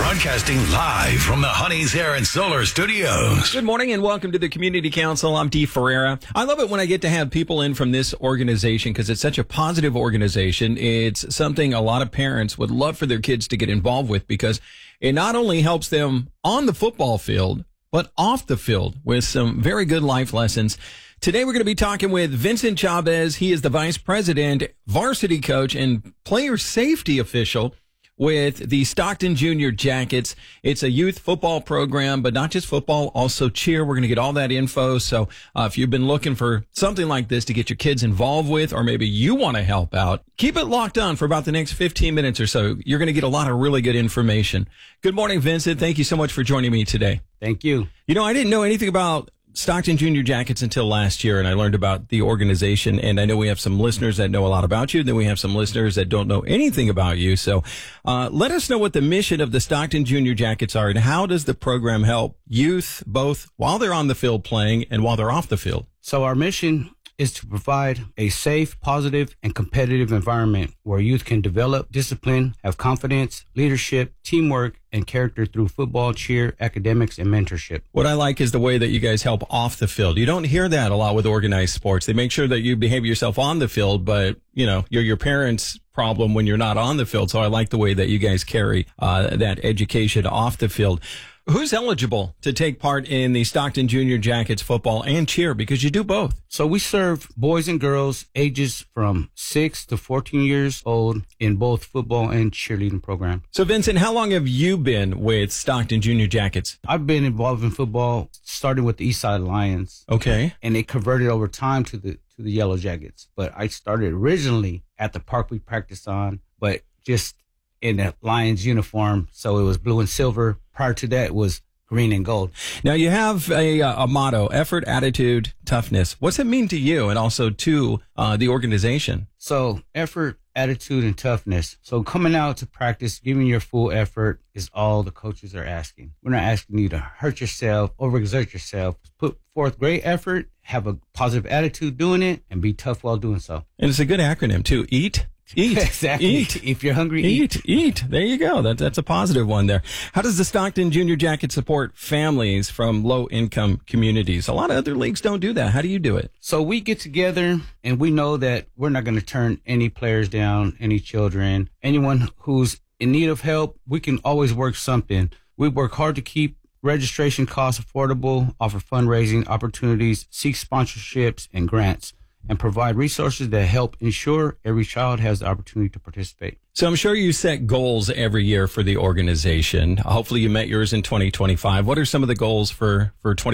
Broadcasting live from the Honey's Air and Solar Studios. Good morning and welcome to the Community Council. I'm Dee Ferreira. I love it when I get to have people in from this organization because it's such a positive organization. It's something a lot of parents would love for their kids to get involved with because it not only helps them on the football field, but off the field with some very good life lessons. Today we're going to be talking with Vincent Chavez. He is the vice president, varsity coach, and player safety official with the Stockton Junior Jackets. It's a youth football program, but not just football, also cheer. We're going to get all that info. So if you've been looking for something like this to get your kids involved with, or maybe you want to help out, keep it locked on for about the next 15 minutes or so. You're going to get a lot of really good information. Good morning, Vincent. Thank you so much for joining me today. Thank you. You know, I didn't know anything about Stockton Junior Jackets until last year, and I learned about the organization, and I know we have some listeners that know a lot about you, then we have some listeners that don't know anything about you. So let us know what the mission of the Stockton Junior Jackets are, and how does the program help youth both while they're on the field playing and while they're off the field? So our mission is to provide a safe, positive, and competitive environment where youth can develop discipline, have confidence, leadership, teamwork, and character through football, cheer, academics, and mentorship. What I like is the way that you guys help off the field. You don't hear that a lot with organized sports. They make sure that you behave yourself on the field, but, you know, you're your parents' problem when you're not on the field. So I like the way that you guys carry that education off the field. Who's eligible to take part in the Stockton Junior Jackets football and cheer? Because you do both. So we serve boys and girls ages from 6 to 14 years old in both football and cheerleading programs. So, Vincent, how long have you been with Stockton Junior Jackets? I've been involved in football, starting with the Eastside Lions. Okay. And it converted over time to the Yellow Jackets. But I started originally at the park we practiced on, but just in a Lions uniform. So it was blue and silver. Prior to that, it was green and gold. Now, you have a motto, effort, attitude, toughness. What's it mean to you and also to the organization? So effort, attitude, and toughness. So coming out to practice, giving your full effort is all the coaches are asking. We're not asking you to hurt yourself, overexert yourself. Put forth great effort, have a positive attitude doing it, and be tough while doing so. And it's a good acronym, too. Eat. Exactly. Eat. If you're hungry, eat. There you go. That's a positive one there. How does the Stockton Junior Jacket support families from low-income communities? A lot of other leagues don't do that. How do you do it? So we get together, and we know that we're not going to turn any players down, any children, anyone who's in need of help. We can always work something. We work hard to keep registration costs affordable, offer fundraising opportunities, seek sponsorships and grants, and provide resources that help ensure every child has the opportunity to participate. So I'm sure you set goals every year for the organization. Hopefully you met yours in 2025. What are some of the goals for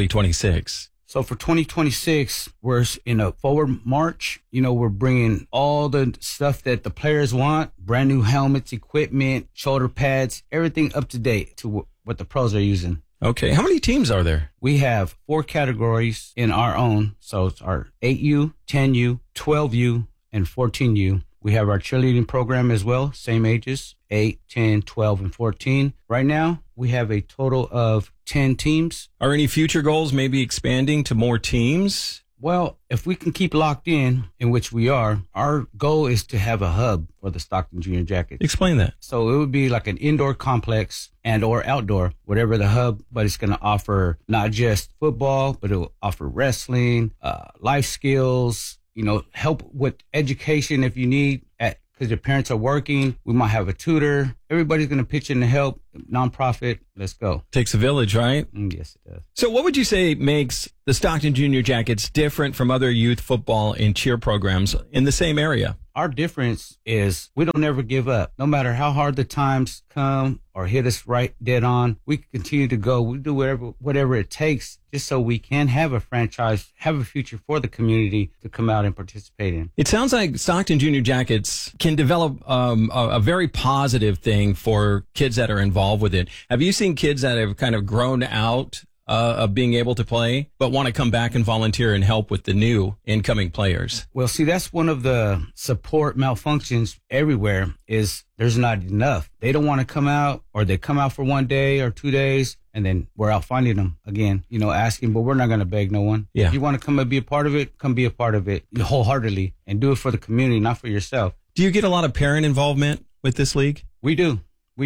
2026? So for 2026, we're in a forward march. You know, we're bringing all the stuff that the players want, brand new helmets, equipment, shoulder pads, everything up to date to what the pros are using. Okay. How many teams are there? We have 4 categories in our own. So it's our 8U, 10U, 12U, and 14U. We have our cheerleading program as well, same ages, 8, 10, 12, and 14. Right now, we have a total of 10 teams. Are any future goals maybe expanding to more teams? Well, if we can keep locked in which we are, our goal is to have a hub for the Stockton Junior Jackets. Explain that. So it would be like an indoor complex and or outdoor, whatever the hub, but it's going to offer not just football, but it will offer wrestling, life skills, you know, help with education if you need, because your parents are working. We might have a tutor. Everybody's going to pitch in to help. Nonprofit. Let's go. Takes a village, right? Yes, it does. So what would you say makes the Stockton Junior Jackets different from other youth football and cheer programs in the same area? Our difference is we don't ever give up. No matter how hard the times come or hit us right dead on, we continue to go. We do whatever it takes just so we can have a franchise, have a future for the community to come out and participate in. It sounds like Stockton Junior Jackets can develop a very positive thing for kids that are involved with it. Have you seen kids that have kind of grown out of being able to play, but want to come back and volunteer and help with the new incoming players? Well, see, that's one of the support malfunctions everywhere is there's not enough. They don't want to come out, or they come out for 1 day or 2 days, and then we're out finding them again, you know, asking, but we're not going to beg no one. Yeah. If you want to come and be a part of it, come be a part of it wholeheartedly and do it for the community, not for yourself. Do you get a lot of parent involvement with this league? We do.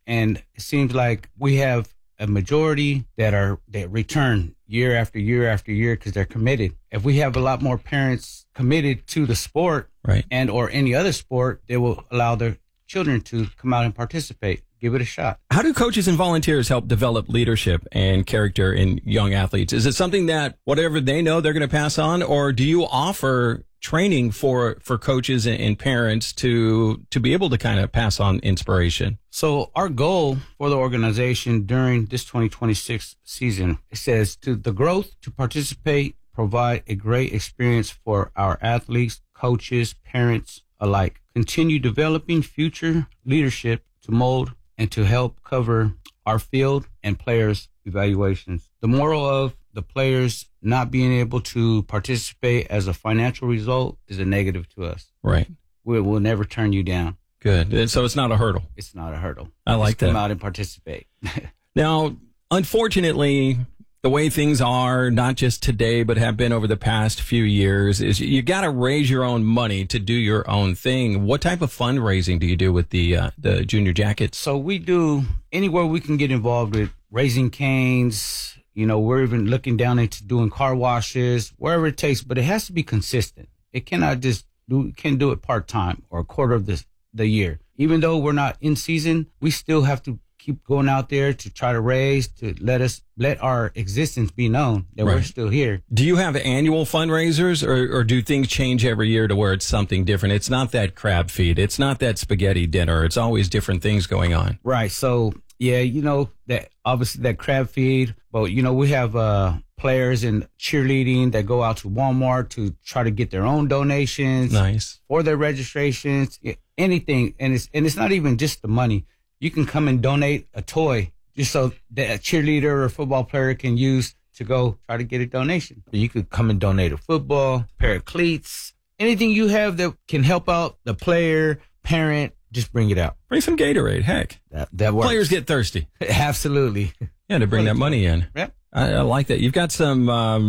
And it seems like we have a majority that return year after year after year because they're committed. If we have a lot more parents committed to the sport, right, and or any other sport, they will allow their children to come out and participate. Give it a shot. How do coaches and volunteers help develop leadership and character in young athletes? Is it something that whatever they know they're going to pass on, or do you offer training for coaches and parents to be able to kind of pass on inspiration? So our goal for the organization during this 2026 season, it says to the growth, to participate, provide a great experience for our athletes, coaches, parents alike. Continue developing future leadership to mold and to help cover our field and players' evaluations. The moral of the players not being able to participate as a financial result is a negative to us. Right. We'll never turn you down. Good. So it's not a hurdle. It's not a hurdle. I like that. Come out and participate. Now, unfortunately, the way things are, not just today, but have been over the past few years, is you got to raise your own money to do your own thing. What type of fundraising do you do with the Junior Jackets? So we do anywhere we can get involved with raising canes. You know, we're even looking down into doing car washes, wherever it takes, but it has to be consistent. It cannot just can't do it part-time or a quarter of the year. Even though we're not in season, we still have to keep going out there to try to raise, to let our existence be known that we're still here. Do you have annual fundraisers, or do things change every year to where it's something different? It's not that crab feed. It's not that spaghetti dinner. It's always different things going on. Right. So, yeah, you know, that obviously that crab feed, but, you know, we have players in cheerleading that go out to Walmart to try to get their own donations. Nice. For their registrations, anything. And it's not even just the money. You can come and donate a toy just so that a cheerleader or a football player can use to go try to get a donation. You could come and donate a football, pair of cleats, anything you have that can help out the player, parent, just bring it out. Bring some Gatorade. Heck, that works. Players get thirsty. Absolutely. Yeah, to bring that money in. Yep. I like that. You've got some,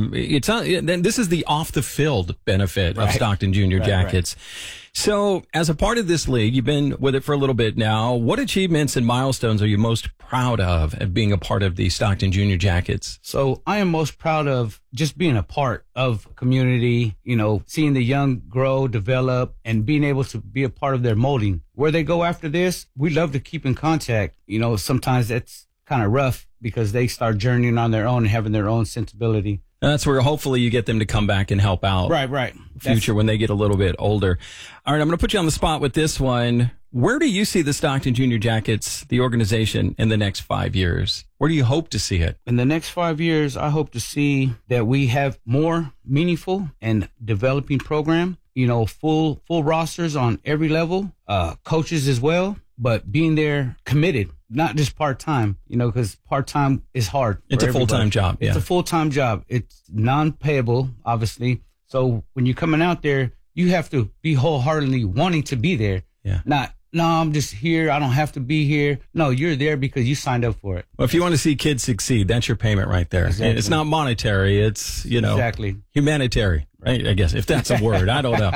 this is the off the field benefit of Stockton Junior Jackets. Right. So as a part of this league, you've been with it for a little bit now. What achievements and milestones are you most proud of being a part of the Stockton Junior Jackets? So I am most proud of just being a part of community, you know, seeing the young grow, develop, and being able to be a part of their molding. Where they go after this, we love to keep in contact. You know, sometimes that's kind of rough because they start journeying on their own and having their own sensibility. That's where hopefully you get them to come back and help out. Right. Future when they get a little bit older. All right, I'm going to put you on the spot with this one. Where do you see the Stockton Junior Jackets, the organization, in the next 5 years? Where do you hope to see it? In the next 5 years, I hope to see that we have more meaningful and developing program, you know, full rosters on every level, coaches as well, but being there committed. Not just part-time, you know, because part-time is hard. It's a full-time job. Yeah. It's a full-time job. It's non-payable, obviously. So when you're coming out there, you have to be wholeheartedly wanting to be there. Yeah. Not, no, I'm just here. I don't have to be here. No, you're there because you signed up for it. Well, if you want to see kids succeed, that's your payment right there. Exactly. It's not monetary. It's, you know, exactly humanitarian, right? I guess, if that's a word. I don't know.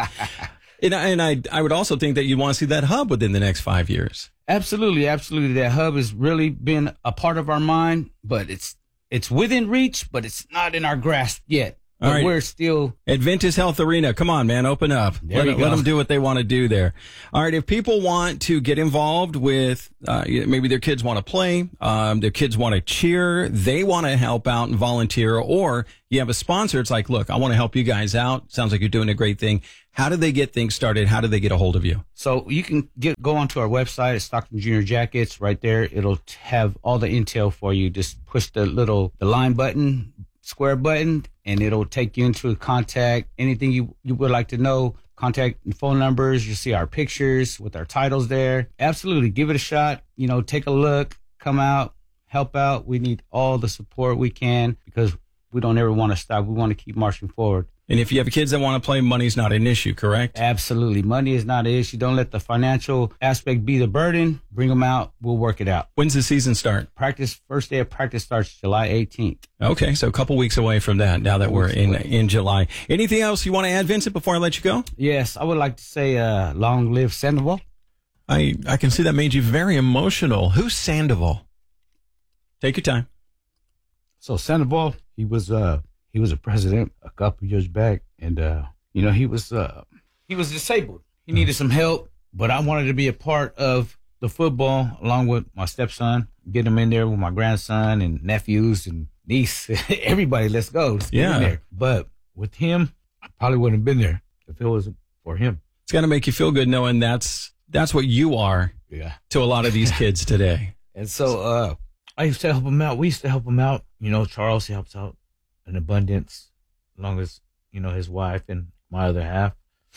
And I would also think that you want to see that hub within the next 5 years. Absolutely. That hub has really been a part of our mind, but it's within reach, but it's not in our grasp yet. All right. We're still Adventus Health Arena. Come on, man, open up. Let them do what they want to do there. All right. If people want to get involved with, maybe their kids want to play, their kids want to cheer, they want to help out and volunteer, or you have a sponsor. It's like, look, I want to help you guys out. Sounds like you're doing a great thing. How do they get things started? How do they get a hold of you? So you can go onto our website at Stockton Junior Jackets. Right there, it'll have all the intel for you. Just push the line button, square button, and it'll take you into contact. Anything you would like to know, contact and phone numbers. You'll see our pictures with our titles there. Absolutely. Give it a shot. You know, take a look, come out, help out. We need all the support we can because we don't ever want to stop. We want to keep marching forward. And if you have kids that want to play, money's not an issue, correct? Absolutely. Money is not an issue. Don't let the financial aspect be the burden. Bring them out. We'll work it out. When's the season start? First day of practice starts July 18th. Okay, so a couple weeks away from that now that we're in July. Anything else you want to add, Vincent, before I let you go? Yes, I would like to say long live Sandoval. I can see that made you very emotional. Who's Sandoval? Take your time. So Sandoval, he was a president a couple years back, and he was disabled. He needed some help, but I wanted to be a part of the football along with my stepson, get him in there with my grandson and nephews and niece. Everybody, let's go. Let's get in there. But with him, I probably wouldn't have been there if it wasn't for him. It's got to make you feel good knowing that's what you are to a lot of these kids today. And so I used to help him out. We used to help him out. Charles, he helps out in abundance, along as, his wife and my other half.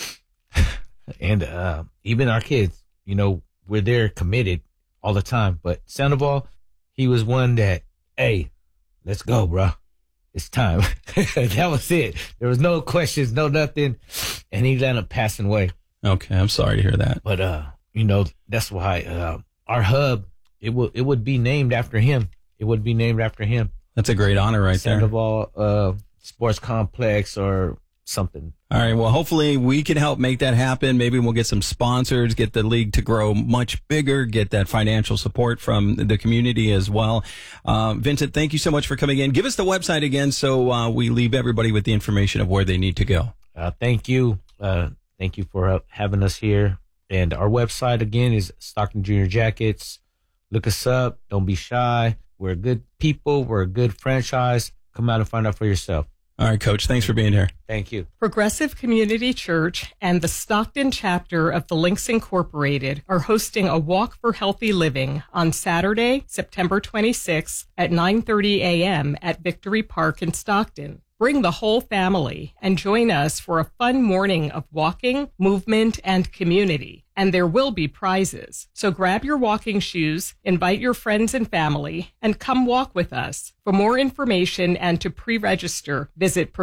And even our kids, we're there committed all the time. But Sandoval, he was one that, hey, let's go, bro. It's time. That was it. There was no questions, no nothing. And he ended up passing away. Okay, I'm sorry to hear that. But, that's why our hub, it would be named after him. It would be named after him. That's a great honor right there. Sandoval Sports Complex or something. All right. Well, hopefully we can help make that happen. Maybe we'll get some sponsors, get the league to grow much bigger, get that financial support from the community as well. Vincent, thank you so much for coming in. Give us the website again so we leave everybody with the information of where they need to go. Thank you. Thank you for having us here. And our website, again, is Stockton Junior Jackets. Look us up. Don't be shy. We're good people. We're a good franchise. Come out and find out for yourself. All right, Coach. Thanks for being here. Thank you. Progressive Community Church and the Stockton chapter of the Links Incorporated are hosting a Walk for Healthy Living on Saturday, September 26th at 9:30 a.m. at Victory Park in Stockton. Bring the whole family and join us for a fun morning of walking, movement, and community. And there will be prizes. So grab your walking shoes, invite your friends and family, and come walk with us. For more information and to pre-register, visit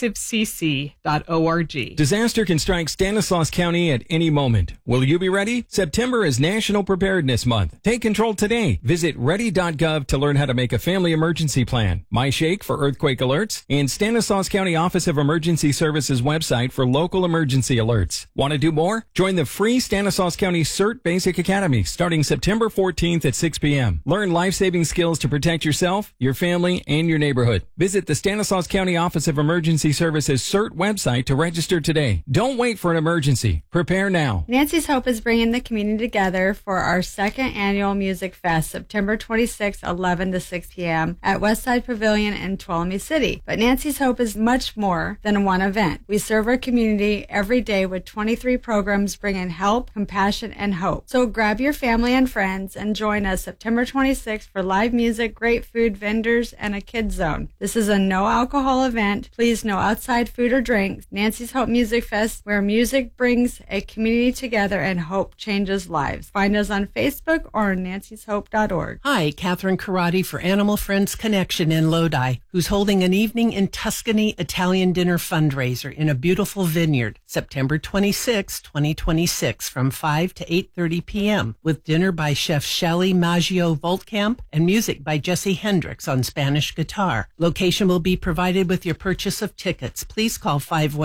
progressivecc.org. Disaster can strike Stanislaus County at any moment. Will you be ready? September is National Preparedness Month. Take control today. Visit ready.gov to learn how to make a family emergency plan. MyShake for earthquake alerts, and Stanislaus County Office of Emergency Services website for local emergency alerts. Want to do more? Join the free Stanislaus County CERT Basic Academy starting September 14th at 6 p.m. Learn life-saving skills to protect yourself, your family, and your neighborhood. Visit the Stanislaus County Office of Emergency Services CERT website to register today. Don't wait for an emergency. Prepare now. Nancy's Hope is bringing the community together for our second annual Music Fest, September 26th, 11 to 6 p.m. at Westside Pavilion in Tuolumne City. But Nancy's Hope is much more than one event. We serve our community every day with 23 programs bringing help, compassion, and hope. So grab your family and friends and join us September 26th for live music, great food, vendors, and a kids zone. This is a no alcohol event. Please no outside food or drinks. Nancy's Hope Music Fest, where music brings a community together and hope changes lives. Find us on Facebook or on nancyshope.org. Hi, Catherine Karate for Animal Friends Connection in Lodi, who's holding an evening in Tuscany Italian dinner fundraiser in a beautiful vineyard, September 26, 2026, from 5 to 8:30 p.m. with dinner by Chef Shelly Maggio Voltkamp and music by Jesse Hendricks on Spanish guitar. Location will be provided with your purchase of tickets. Please call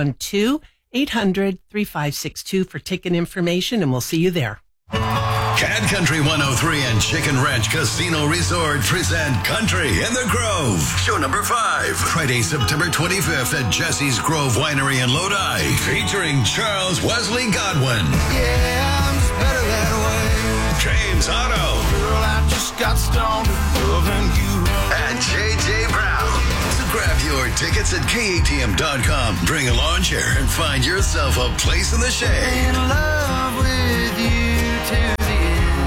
512-800-3562 for ticket information, and we'll see you there. Cat Country 103 and Chicken Ranch Casino Resort present Country in the Grove. Show number 5. Friday, September 25th at Jesse's Grove Winery in Lodi. Featuring Charles Wesley Godwin. Yeah, I'm just better that way. James Otto. Girl, I just got stoned loving you. And JJ Brown. So grab your tickets at KATM.com. Bring a lawn chair and find yourself a place in the shade. In love with you to the end.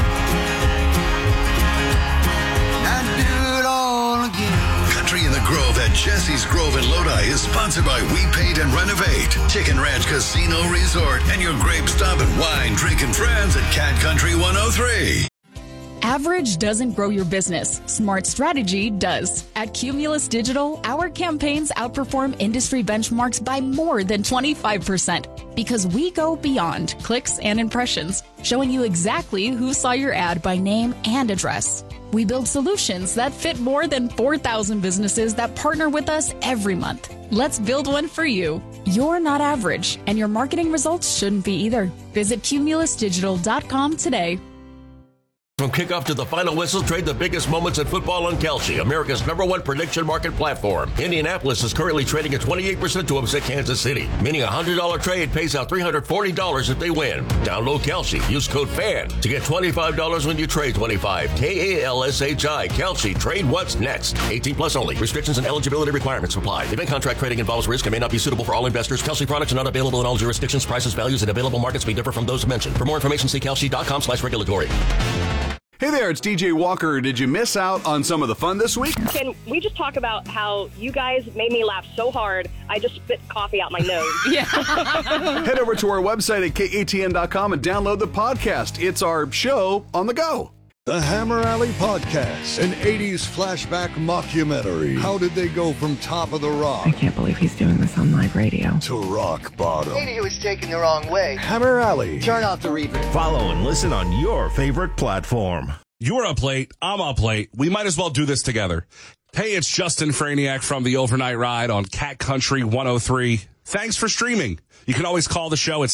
I'd do it all again. Country in the Grove at Jesse's Grove in Lodi is sponsored by We Paint and Renovate, Chicken Ranch Casino Resort, and your grape stop and wine drinking friends at Cat Country 103. Average doesn't grow your business. Smart strategy does. At Cumulus Digital, our campaigns outperform industry benchmarks by more than 25% because we go beyond clicks and impressions, showing you exactly who saw your ad by name and address. We build solutions that fit more than 4,000 businesses that partner with us every month. Let's build one for you. You're not average, and your marketing results shouldn't be either. Visit cumulusdigital.com today. From kickoff to the final whistle, trade the biggest moments in football on Kalshi, America's #1 prediction market platform. Indianapolis is currently trading at 28% to upset Kansas City, meaning a $100 trade pays out $340 if they win. Download Kalshi. Use code FAN to get $25 when you trade 25. KALSHI. Kalshi. Trade what's next. 18 plus only. Restrictions and eligibility requirements apply. Event contract trading involves risk and may not be suitable for all investors. Kalshi products are not available in all jurisdictions. Prices, values, and available markets may differ from those mentioned. For more information, see kalshi.com/regulatory. Hey there, it's DJ Walker. Did you miss out on some of the fun this week? Can we just talk about how you guys made me laugh so hard, I just spit coffee out my nose? Yeah. Head over to our website at katn.com and download the podcast. It's our show on the go. The Hammer Alley Podcast, an 80s flashback mockumentary. How did they go from top of the rock? I can't believe he's doing this on live radio. To rock bottom. Maybe he was taken the wrong way. Hammer Alley. Turn off the reverb. Follow and listen on your favorite platform. You're up late. I'm up late. We might as well do this together. Hey, it's Justin Franiak from the Overnight Ride on Cat Country 103. Thanks for streaming. You can always call the show at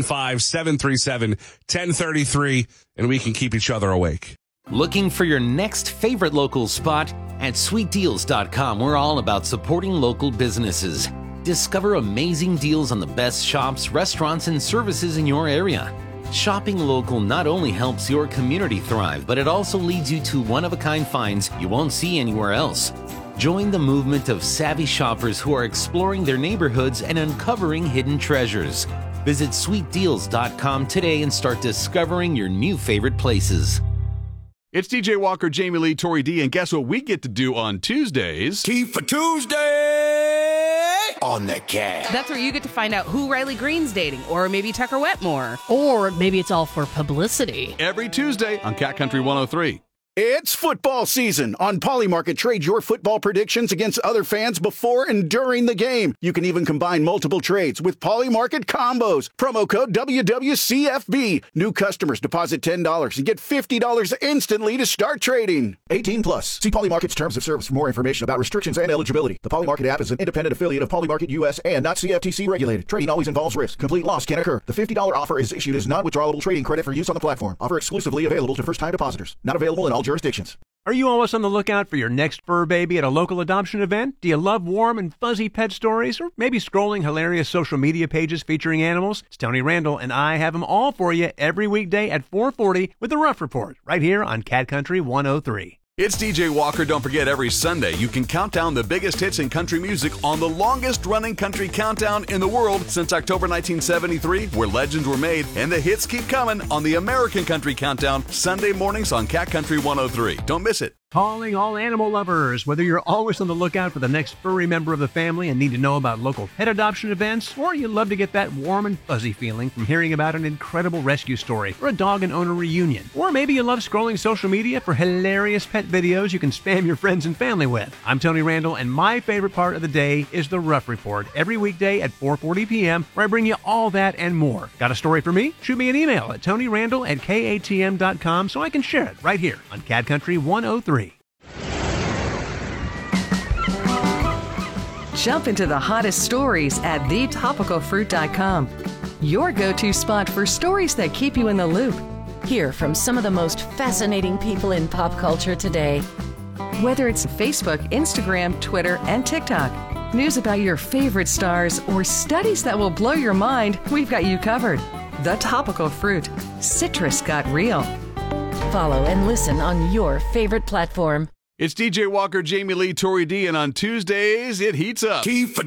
615-737-1033, and we can keep each other awake. Looking for your next favorite local spot? At sweetdeals.com, we're all about supporting local businesses. Discover amazing deals on the best shops, restaurants, and services in your area. Shopping local not only helps your community thrive, but it also leads you to one-of-a-kind finds you won't see anywhere else. Join the movement of savvy shoppers who are exploring their neighborhoods and uncovering hidden treasures. Visit sweetdeals.com today and start discovering your new favorite places. It's DJ Walker, Jamie Lee, Tori D, and guess what we get to do on Tuesdays? Tea for Tuesday on the Cat. That's where you get to find out who Riley Green's dating, or maybe Tucker Wetmore. Or maybe it's all for publicity. Every Tuesday on Cat Country 103. It's football season. On Polymarket, trade your football predictions against other fans before and during the game. You can even combine multiple trades with Polymarket combos. Promo code WWCFB. New customers deposit $10 and get $50 instantly to start trading. 18 plus. See Polymarket's terms of service for more information about restrictions and eligibility. The Polymarket app is an independent affiliate of Polymarket US and not CFTC regulated. Trading always involves risk. Complete loss can occur. The $50 offer is issued as non-withdrawable trading credit for use on the platform. Offer exclusively available to first-time depositors. Not available in all jurisdictions. Are you always on the lookout for your next fur baby at a local adoption event? Do you love warm and fuzzy pet stories? Or maybe scrolling hilarious social media pages featuring animals? It's Tony Randall, and I have them all for you every weekday at 4:40 with The Rough Report, right here on Cat Country 103. It's DJ Walker. Don't forget, every Sunday you can count down the biggest hits in country music on the longest-running country countdown in the world since October 1973, where legends were made, and the hits keep coming on the American Country Countdown, Sunday mornings on Cat Country 103. Don't miss it. Calling all animal lovers. Whether you're always on the lookout for the next furry member of the family and need to know about local pet adoption events, or you love to get that warm and fuzzy feeling from hearing about an incredible rescue story or a dog and owner reunion, or maybe you love scrolling social media for hilarious pet videos you can spam your friends and family with. I'm Tony Randall, and my favorite part of the day is The Rough Report, every weekday at 4:40 p.m., where I bring you all that and more. Got a story for me? Shoot me an email at tonyrandall@katm.com so I can share it right here on Cat Country 103. Jump into the hottest stories at thetopicalfruit.com. Your go-to spot for stories that keep you in the loop. Hear from some of the most fascinating people in pop culture today. Whether it's Facebook, Instagram, Twitter, and TikTok, news about your favorite stars, or studies that will blow your mind, we've got you covered. The Topical Fruit. Citrus got real. Follow and listen on your favorite platform. It's DJ Walker, Jamie Lee, Tori D, and on Tuesdays, it heats up. Tea for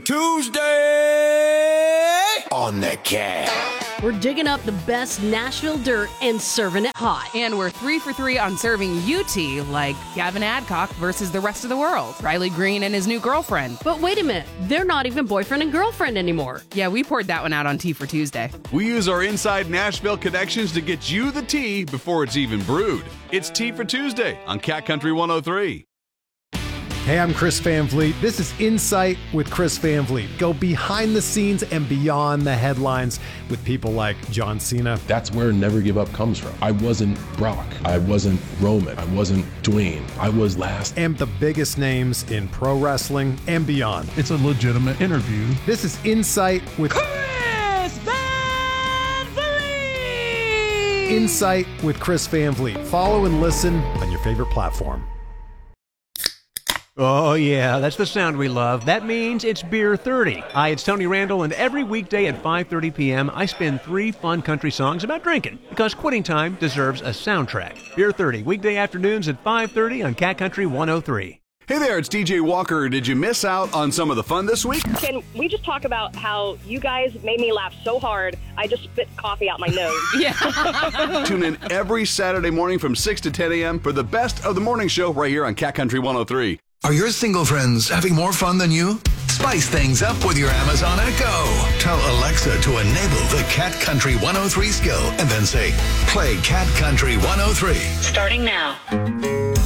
Tuesday on the Cat. We're digging up the best Nashville dirt and serving it hot. And we're 3 for 3 on serving you tea, like Gavin Adcock versus the rest of the world, Riley Green and his new girlfriend. But wait a minute, they're not even boyfriend and girlfriend anymore. Yeah, we poured that one out on Tea for Tuesday. We use our inside Nashville connections to get you the tea before it's even brewed. It's Tea for Tuesday on Cat Country 103. Hey, I'm Chris Van Vliet. This is Insight with Chris Van Vliet. Go behind the scenes and beyond the headlines with people like John Cena. That's where Never Give Up comes from. I wasn't Brock. I wasn't Roman. I wasn't Dwayne. I was last. And the biggest names in pro wrestling and beyond. It's a legitimate interview. This is Insight with Chris Van Vliet! Insight with Chris Van Vliet. Follow and listen on your favorite platform. Oh, yeah, that's the sound we love. That means it's Beer 30. Hi, it's Tony Randall, and every weekday at 5:30 p.m., I spin 3 fun country songs about drinking, because quitting time deserves a soundtrack. Beer 30, weekday afternoons at 5:30 on Cat Country 103. Hey there, it's DJ Walker. Did you miss out on some of the fun this week? Can we just talk about how you guys made me laugh so hard, I just spit coffee out my nose? Yeah. Tune in every Saturday morning from 6 to 10 a.m. for the best of the morning show right here on Cat Country 103. Are your single friends having more fun than you? Spice things up with your Amazon Echo. Tell Alexa to enable the Cat Country 103 skill and then say, play Cat Country 103. Starting now.